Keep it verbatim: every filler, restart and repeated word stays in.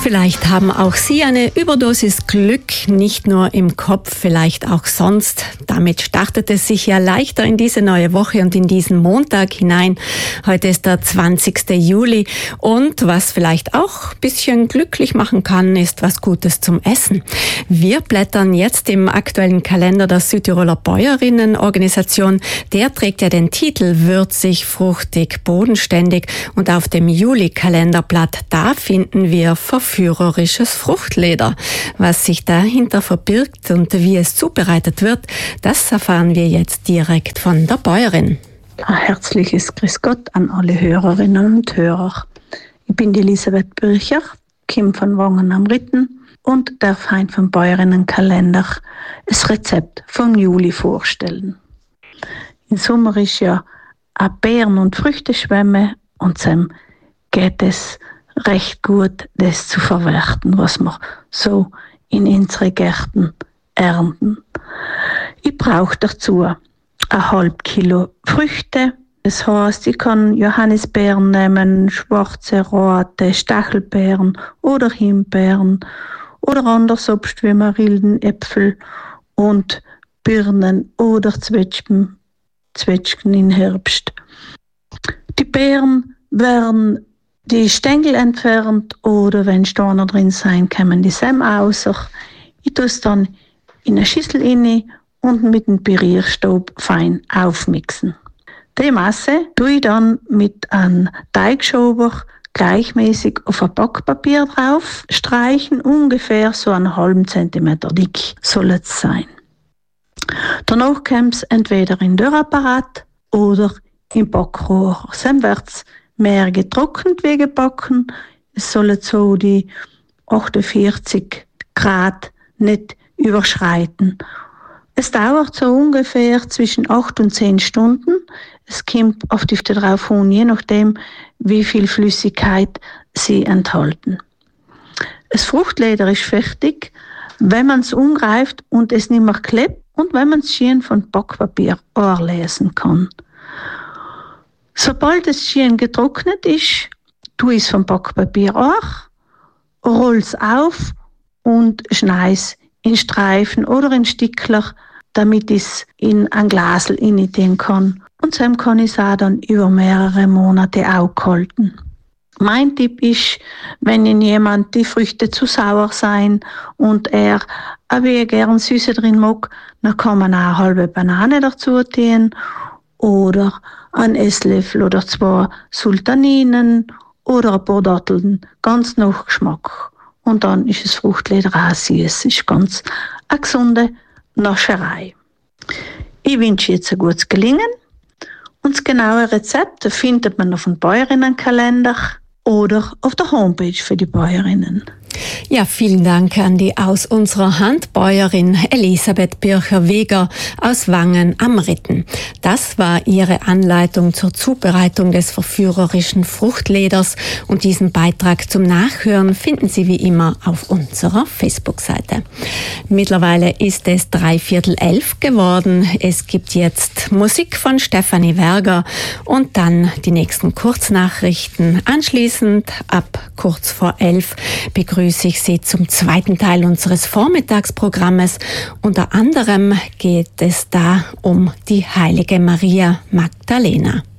Vielleicht haben auch Sie eine Überdosis Glück, nicht nur im Kopf, vielleicht auch sonst. Damit startet es sich ja leichter in diese neue Woche und in diesen Montag hinein. Heute ist der zwanzigsten Juli und was vielleicht auch ein bisschen glücklich machen kann, ist was Gutes zum Essen. Wir blättern jetzt im aktuellen Kalender der Südtiroler Bäuerinnenorganisation. Der trägt ja den Titel Würzig, fruchtig, bodenständig und auf dem Juli-Kalenderblatt, da finden wir verführerisches Fruchtleder. Was sich dahinter verbirgt und wie es zubereitet wird, das erfahren wir jetzt direkt von der Bäuerin. Ein herzliches Grüß Gott an alle Hörerinnen und Hörer. Ich bin die Elisabeth Bircher, komme von Wangen am Ritten und darf heute vom Bäuerinnenkalender das Rezept vom Juli vorstellen. Im Sommer ist ja eine Beeren- und Früchteschwemme und dann geht es recht gut, das zu verwerten, was wir so in unsere Gärten ernten. Ich brauche dazu ein halb Kilo Früchte. Das heißt, ich kann Johannisbeeren nehmen, schwarze, rote, Stachelbeeren oder Himbeeren oder anderes Obst wie Marillen, Äpfel und Birnen oder Zwetschgen, Zwetschgen im Herbst. Die Beeren werden die Stängel entfernt oder wenn Steine drin sein, kommen die Samen raus. Ich tue es dann in eine Schüssel rein und mit dem Pürierstab fein aufmixen. Die Masse tue ich dann mit einem Teigschober gleichmäßig auf ein Backpapier drauf streichen, ungefähr so einen halben Zentimeter dick soll es sein. Danach kommt es entweder in den Dörrapparat oder im Backrohr. Dann wird es mehr getrocknet wie gebacken. Es sollen so die achtundvierzig Grad nicht überschreiten. Es dauert so ungefähr zwischen acht und zehn Stunden. Es kommt auf die Früchte drauf an, je nachdem, wie viel Flüssigkeit sie enthalten. Das Fruchtleder ist fertig, wenn man es umgreift und es nicht mehr klebt und wenn man es schön von Backpapier anlesen kann. Sobald es schön getrocknet ist, tue ich es vom Backpapier an, roll es auf und schneide es in Streifen oder in Stückler, damit ich es in ein Glas reintun kann. Und dann kann ich es auch dann über mehrere Monate auch halten. Mein Tipp ist, wenn Ihnen jemand die Früchte zu sauer sein und er ein wenig gern Süße drin mag, dann kann man auch eine halbe Banane dazu tun oder ein Esslöffel oder zwei Sultaninen oder ein paar Datteln, ganz nach Geschmack. Und dann ist das Fruchtleder auch süß. Ist ganz eine gesunde Nascherei. Ich wünsche jetzt ein gutes Gelingen. Und das genaue Rezept findet man auf dem Bäuerinnenkalender oder auf der Homepage für die Bäuerinnen. Ja, vielen Dank an die aus unserer Hand Bäuerin Elisabeth Bircher-Weger aus Wangen am Ritten. Das war ihre Anleitung zur Zubereitung des verführerischen Fruchtleders und diesen Beitrag zum Nachhören finden Sie wie immer auf unserer Facebook-Seite. Mittlerweile ist es dreiviertel elf geworden. Es gibt jetzt Musik von Stefanie Werger und dann die nächsten Kurznachrichten. Anschließend ab kurz vor elf begrüße ich Sie zum zweiten Teil unseres Vormittagsprogrammes. Unter anderem geht es da um die heilige Maria Magdalena.